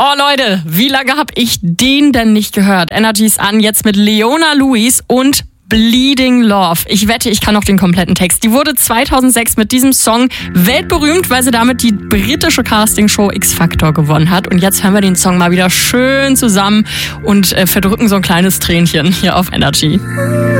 Oh Leute, wie lange habe ich den denn nicht gehört? Energy ist an, jetzt mit Leona Lewis und Bleeding Love. Ich wette, ich kann noch den kompletten Text. Die wurde 2006 mit diesem Song weltberühmt, weil sie damit die britische Castingshow X Factor gewonnen hat. Und jetzt hören wir den Song mal wieder schön zusammen und verdrücken so ein kleines Tränchen hier auf Energy.